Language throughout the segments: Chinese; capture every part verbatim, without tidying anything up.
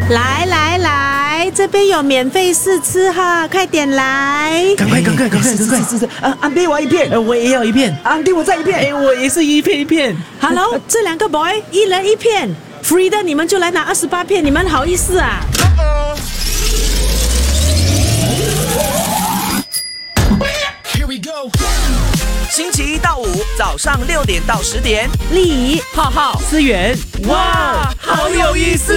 来来来，这边有免费试吃哈，快点来！ 赶快赶快赶快赶快！ 是是是，啊，安迪我一片， 呃，我也要一片。 安迪我再一片， 哎，我也是一片一片。 Hello， 这两个 boy 一人一片 ，free 的你们就来拿二十八片，你们好意思啊？ 星期一到五早上六点到十点， 丽仪、 浩浩、 思源， 哇，好有意思！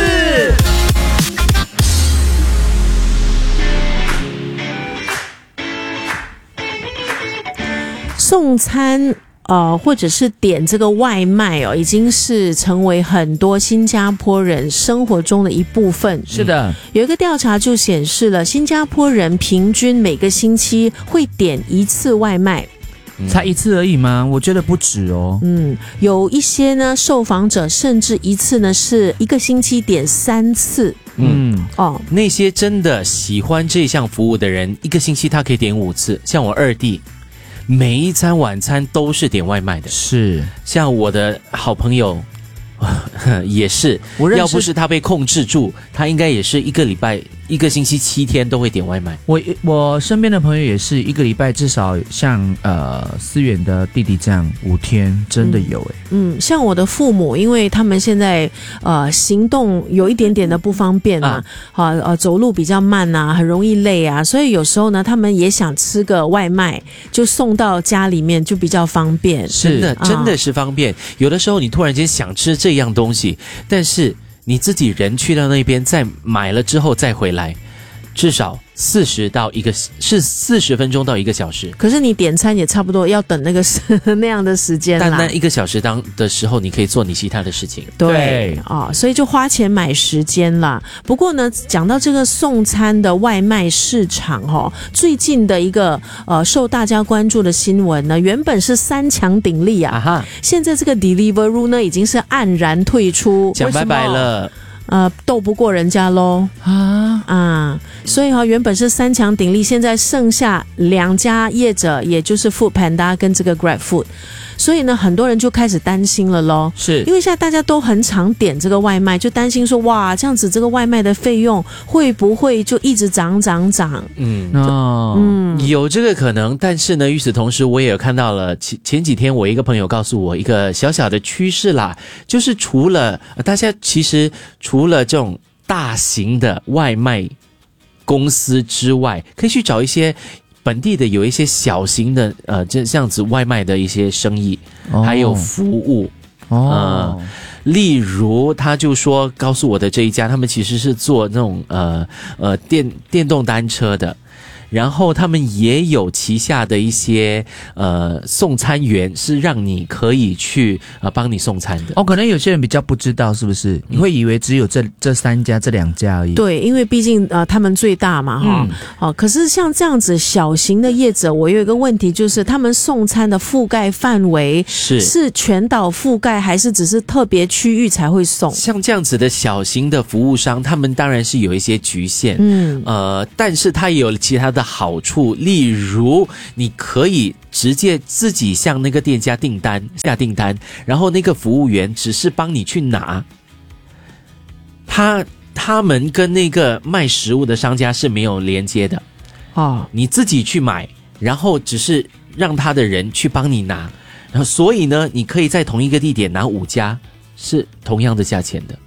送餐。呃，或者是点这个外卖哦，已经是成为很多新加坡人生活中的一部分。 是的， 嗯、有一个调查就显示了，新加坡人平均每个星期会点一次外卖。 才一次而已吗？我觉得不止哦。 嗯，有一些呢，受访者甚至一次呢是一个星期点三次。 嗯，哦，那些真的喜欢这项服务的人，一个星期他可以点五次。像我二弟。每一餐晚餐都是点外卖的， 是像我的好朋友也是，要不是他被控制住，他应该也是一个礼拜一个星期七天都会点外卖。 我我身边的朋友也是一个礼拜至少像呃思远的弟弟这样五天，真的有哎、欸。 嗯，像我的父母，因为他们现在呃行动有一点点的不方便啊，啊呃走路比较慢啊，很容易累啊，所以有时候呢，他们也想吃个外卖，就送到家里面就比较方便。 真的真的是方便、啊。有的时候你突然间想吃这样东西，但是你自己人去到那边再买了之后再回来，至少四十到一个是四十分钟到一个小时。 可是你点餐也差不多要等那个那样的时间啦。 但那一个小时当的时候，你可以做你其他的事情。 对啊、哦，所以就花钱买时间啦。不过呢，讲到这个送餐的外卖市场哦，最近的一个呃受大家关注的新闻呢，原本是三强鼎立啊，啊现在这个 Deliveroo 呢已经是黯然退出， 讲拜拜了。 呃，斗不过人家咯啊啊！所以哈、哦，原本是三强鼎立，现在剩下两家业者，也就是 Foodpanda 跟这个 GrabFood。所以呢，很多人就开始担心了咯， 是因为现在大家都很常点这个外卖，就担心说，哇，这样子这个外卖的费用会不会就一直涨涨涨？ 嗯哦，嗯，有这个可能，但是呢，与此同时，我也有看到了前前几天我一个朋友告诉我一个小小的趋势啦，就是除了大家其实除了这种大型的外卖公司之外，可以去找一些。本地的有一些小型的呃这样子外卖的一些生意，哦、还有服务哦、呃，例如他就说告诉我的这一家，他们其实是做那种呃呃电电动单车的。然后他们也有旗下的一些呃送餐员，是让你可以去呃帮你送餐的。 哦，可能有些人比较不知道，是不是？你会以为只有这这三家、这两家而已。 对，因为毕竟呃他们最大嘛，哈、嗯。哦，可是像这样子小型的业者，我有一个问题，就是他们送餐的覆盖范围是是全岛覆盖，还是只是特别区域才会送？ 像这样子的小型的服务商，他们当然是有一些局限， 嗯， 呃，但是他也有其他的好处，例如你可以直接自己向那个店家订单下订单，然后那个服务员只是帮你去拿，他他们跟那个卖食物的商家是没有连接的哦， 你自己去买，然后只是让他的人去帮你拿，然后所以呢，你可以在同一个地点拿五家是同样的价钱的。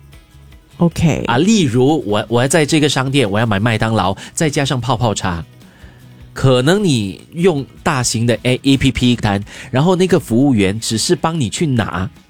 OK 啊，例如我我要在这个商店我要买麦当劳，再加上泡泡茶。可能你用大型的 A P P 单，然后那个服务员只是帮你去拿，